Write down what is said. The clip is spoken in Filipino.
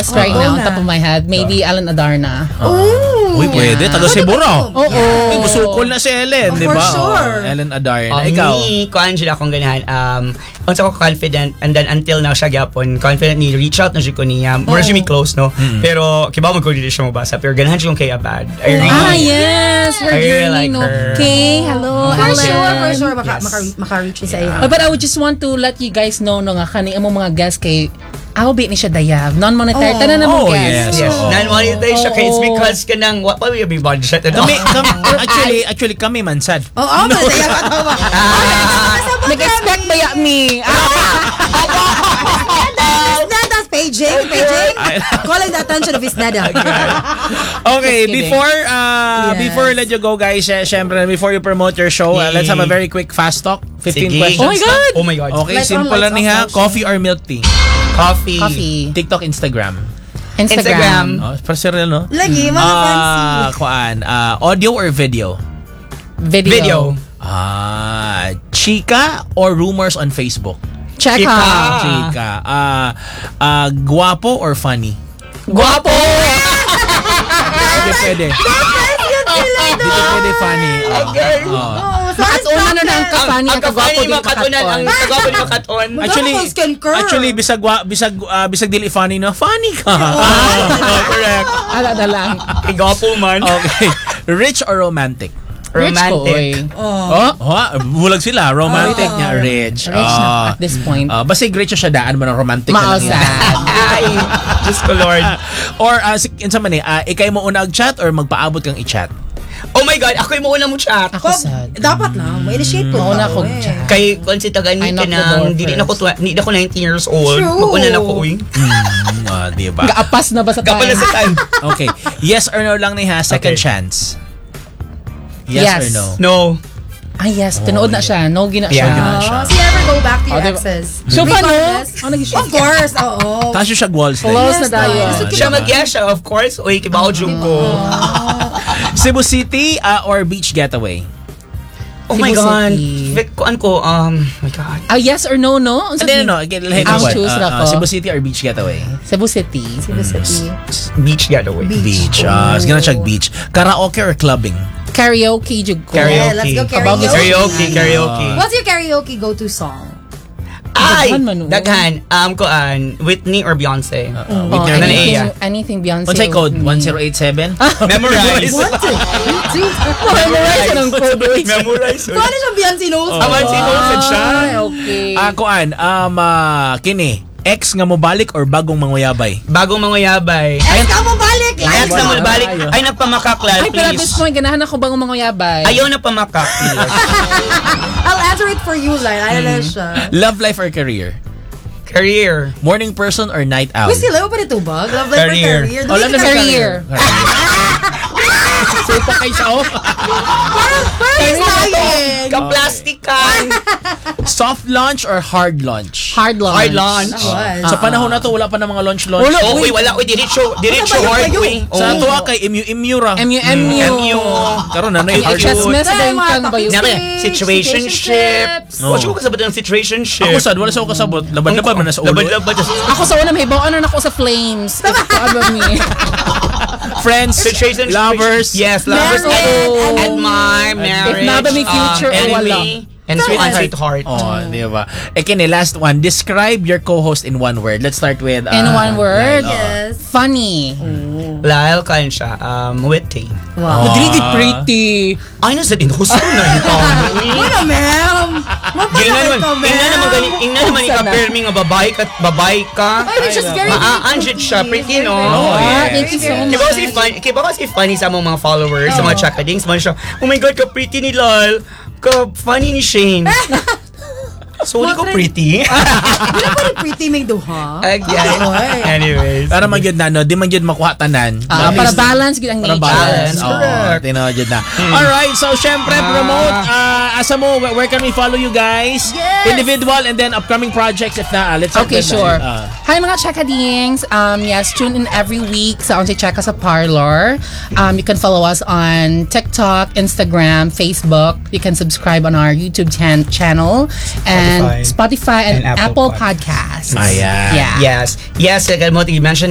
guess right now, on top of my head, maybe Ellen Adarna. Uy, pwede. Taga Sibura. Oo. Uy, busukol na si Ellen, di For ba? sure. Ellen Adarna. Ikaw? Me, kuan sila akong ganahan. Once ako confident, and then until now siya gyapon, confident ni reach out na siya ko niya. Mura siya mi close, no? Pero, kiba mo ko dito siya mabasa. Pero ganahan siya kong kay Abad. Yes! Her I really journey, like no? her. Okay, hello, For Ellen. sure. Maka-reach ni sa iyo. But I would just want to let you guys know no nga kani among mga guests kay Albeit ni siya Dayav. Non-monetary. Tanan na mo guys. yes. Yes. Oo. Non-monetary siya kaya it's because kanang what will be budget at all. Actually, kami mansad. Oo, masaya ka tawa. Nag-expect ba ya me? That's paging. Calling the attention of his dada. Okay, Just kidding. before let you go guys, syempre, before you promote your show, let's have a very quick fast talk. 15 Sige. questions. Oh my God! Oh my God. Okay, Lights simple on, lang lights niya. off, Coffee or milk tea? Coffee. TikTok, Instagram. Instagram. Oh, para serial, no? Lagi, mga fancy. Audio or video? Video. Chika or rumors on Facebook? Check Chika. out. Chika. Guwapo or funny? Guwapo! Pwede. Dito pwede funny. Okay. Makatuna na ng kapani Ang at kagwapo kafani din makatunan. Ang makaton. kagwapo din makaton. Actually, bisag dili funny na. Funny ka. Correct. Ala lang. Kagwapo man. Okay. Rich or romantic? Romantic. Bulag sila. Romantic niya, rich. Rich na at this point. Basig rich siya daan mo ng romantic. Maosad. Ay, Diyos ko Lord. Or, insa man ikay mo una chat or magpaabot kang i-chat? Oh my God, ako yung mauna mo chat. Ako sad. Dapat lang, ma-initiate ko. Mauna ko chat. Kay konsi taga I ni knock the kanang door dili na ko first. hindi na ko 19 years old. True. Mag-una na ko uy. Diba? Gaapas na ba sa Kapal na time? sa time. Okay. Yes or no lang ni ha? Second Okay. chance. Yes or no? No. Yes. Tinood na siya. No, gina siya. Yeah. So you ever go back to your diba? exes? So, paano? Regardless? Of course, oo. Tasyo siya walls Close na Yes, tayo. no. Siya mag-yes siya, of course. Uy, kibaw jung ko. Cebu City or beach getaway? Oh my Cebu God. City. Kuan ko, my God. Yes or no, no? Ang sabi- No. Ang choose na ko. Cebu City or beach getaway? Cebu City. Beach getaway. Beach. Sige na siya beach. Karaoke or clubbing? Karaoke, jug ko. Yeah, let's go karaoke. Karaoke. What's your karaoke go-to song? Ay! Daghan man, no? Daghan. Kuan, Whitney or Beyonce? Oh, With your anything Beyonce. What's the code? with me. 1087? Memorize. Memorize ang code. Memorize. So ano siya Beyonce knows? Aman si Nolsad siya. Ay, okay. Kuan, kini, ex nga mo balik or bagong manguyabay? Bagong manguyabay. Ex ka mo balik! Ay, sa mo balik. Ay, nagpamakaklan, Ay, pero at this please. point, ganahan ako bagong mga yabay. Ayaw na pamakak, please. I'll answer it for you, Lyle. Ano siya? Love life or career? Career. Morning person or night owl? Uy, sila pa nito ba? Love life or Career. career? Oh, love life or Career. Supa kay sa off. Parang sayang. Ka-plastikan. Soft launch or hard launch? Hard launch. Hard lunch. Sa panahon na to, wala pa na mga launch. Uy, wala. Uy, diretso hard. Uy. Sa tuwa kay MU ra. MU. Karon na na yung hard Chess launch. mess din kang bayo. Nabi, situationship. Oh. Wala ko kasabot ng situationship. Ako sad, wala sa ako kasabot. Laban-laban man na sa ulo. Labad-labad. Ako sa una, may bawaan na ako sa flames. Ano me? Friends, Situation. lovers. Yes, lovers. Married. Admire, marriage. If not, may future o wala. enemy, and sweetheart. Oh, di ba? Kini, last one. Describe your co-host in one word. Let's start with... In one word? Yes. Funny. Lyle, kain siya. Witty. Wow. Really pretty. Ay, nasa din. Gusto na ito. Ano, ma'am? Mapalaki ka, ma'am. Ingnan naman ika-permi nga babae ka. Ay, it's just very Maa-anjit siya. Pretty, no? Oh, Ah, yes. thank you so Kiba much. kasi funny sa mga followers, sa mga chakadings, man siya, oh my God, ka-pretty ni Lyle, ka-funny ni Shane. So, hindi ko pretty. Hindi na parang pretty may duha. Again. Anyways. Para magyud na, no? Di man yun makuha tanan. Para balance gid ang Para nature. balance. Oo, Correct. tinawad na. Alright, so syempre, promote. Asa mo, where can we follow you guys? Yes. Individual and then upcoming projects if na. Let's start Okay, with sure. that. Hi mga Chakadings. Yes, tune in every week sa Onse Chaka sa Parlor. You can follow us on TikTok, Instagram, Facebook. You can subscribe on our YouTube channel and Spotify and And Apple Apple Podcasts. Ayan. Yeah. Yes. Yes, kaya mo, i-mention